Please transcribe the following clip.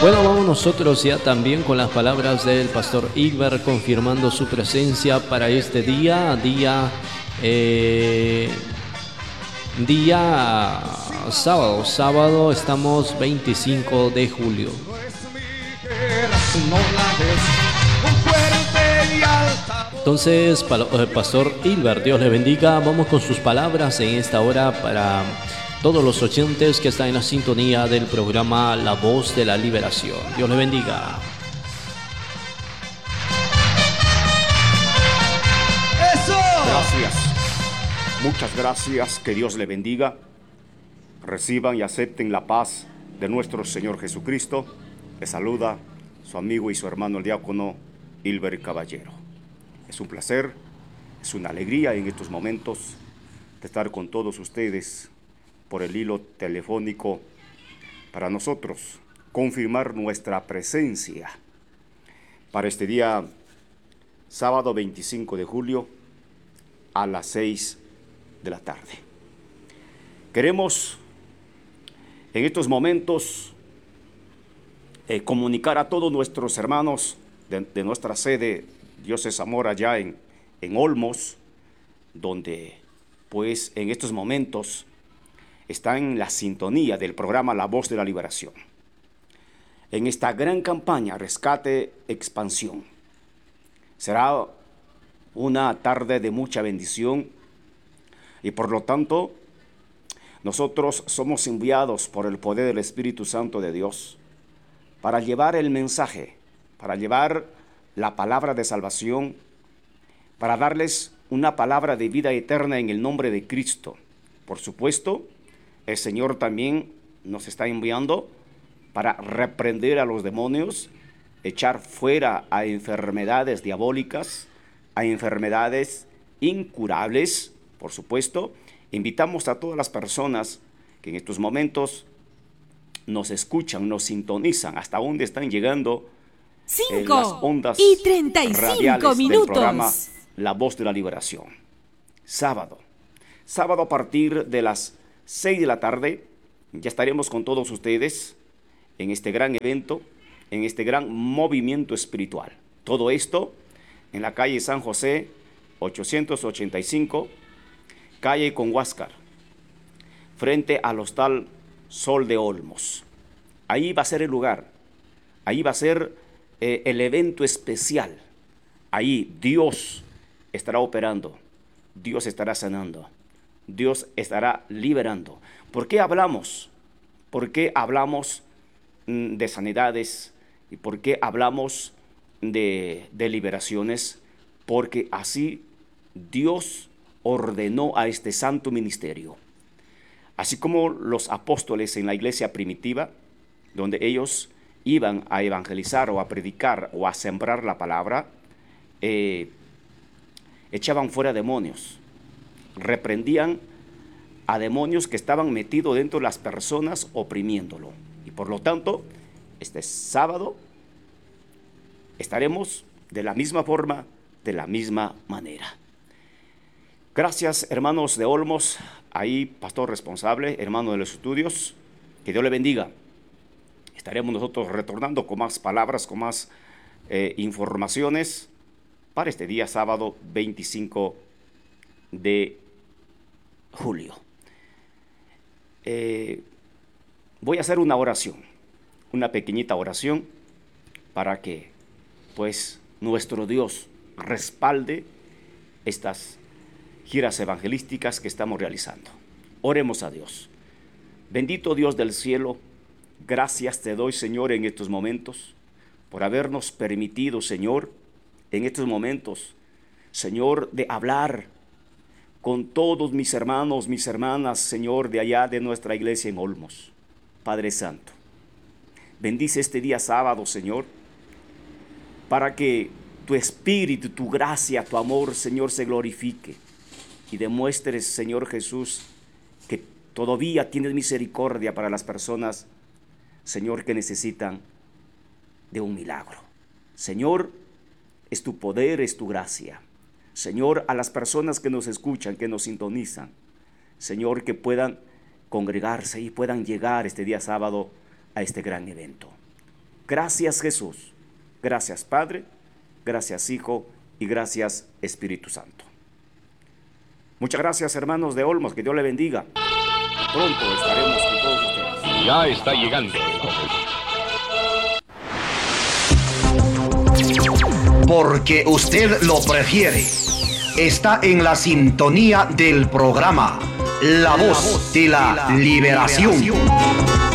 Bueno, vamos nosotros ya también con las palabras del pastor Igber, confirmando su presencia para este día sábado estamos 25 de julio. Entonces, pastor Igber, Dios le bendiga. Vamos con sus palabras en esta hora para todos los oyentes que están en la sintonía del programa La Voz de la Liberación. Dios le bendiga. ¡Eso! Gracias. Muchas gracias. Que Dios le bendiga. Reciban y acepten la paz de nuestro Señor Jesucristo. Les saluda su amigo y su hermano el diácono Hilber Caballero. Es un placer, es una alegría en estos momentos de estar con todos ustedes por el hilo telefónico para nosotros confirmar nuestra presencia para este día sábado 25 de julio a las 6 de la tarde. Queremos en estos momentos comunicar a todos nuestros hermanos de nuestra sede Dios es Amor allá en Olmos, donde pues en estos momentos está en la sintonía del programa La Voz de la Liberación. En esta gran campaña Rescate Expansión. Será una tarde de mucha bendición y por lo tanto nosotros somos enviados por el poder del Espíritu Santo de Dios para llevar el mensaje, para llevar la palabra de salvación, para darles una palabra de vida eterna en el nombre de Cristo. Por supuesto, el Señor también nos está enviando para reprender a los demonios, echar fuera a enfermedades diabólicas, a enfermedades incurables. Por supuesto, invitamos a todas las personas que en estos momentos nos escuchan, nos sintonizan, hasta dónde están llegando 5 las ondas y 35 radiales minutos. del programa La Voz de la Liberación. Sábado a partir de las 6 de la tarde, ya estaremos con todos ustedes en este gran evento, en este gran movimiento espiritual. Todo esto en la calle San José, 885, calle Conhuáscar, frente al Hostal Sol de Olmos. Ahí va a ser el lugar, ahí va a ser el evento especial. Ahí Dios estará operando, Dios estará sanando, Dios estará liberando. ¿Por qué hablamos? ¿Por qué hablamos de sanidades? ¿Y por qué hablamos de liberaciones? Porque así Dios ordenó a este santo ministerio. Así como los apóstoles en la iglesia primitiva, donde ellos iban a evangelizar o a predicar o a sembrar la palabra, echaban fuera demonios, reprendían a demonios que estaban metidos dentro de las personas oprimiéndolo. Y por lo tanto, este sábado estaremos de la misma forma, de la misma manera. Gracias, hermanos de Olmos, ahí pastor responsable, hermano de los estudios, que Dios le bendiga. Estaremos nosotros retornando con más palabras, con más informaciones para este día sábado 25 de julio. Voy a hacer una oración, una pequeñita oración para que pues nuestro Dios respalde estas giras evangelísticas que estamos realizando. Oremos a Dios. Bendito Dios del cielo, gracias te doy, Señor, en estos momentos, por habernos permitido, Señor, en estos momentos, Señor, de hablar con todos mis hermanos, mis hermanas, Señor, de allá de nuestra iglesia en Olmos. Padre Santo, bendice este día sábado, Señor, para que tu espíritu, tu gracia, tu amor, Señor, se glorifique y demuestres, Señor Jesús, que todavía tienes misericordia para las personas, Señor, que necesitan de un milagro. Señor, es tu poder, es tu gracia. Señor, a las personas que nos escuchan, que nos sintonizan, Señor, que puedan congregarse y puedan llegar este día sábado a este gran evento. Gracias, Jesús. Gracias, Padre. Gracias, Hijo. Y gracias, Espíritu Santo. Muchas gracias, hermanos de Olmos. Que Dios le bendiga. Pronto estaremos con todos ustedes. Ya está llegando. Porque usted lo prefiere. Está en la sintonía del programa La Voz de la Liberación.